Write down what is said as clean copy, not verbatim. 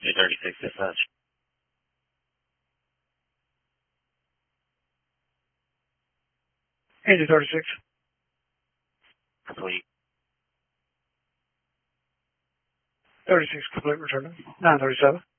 236 dispatch. Hey, 236. Complete. 36 complete returning. 937.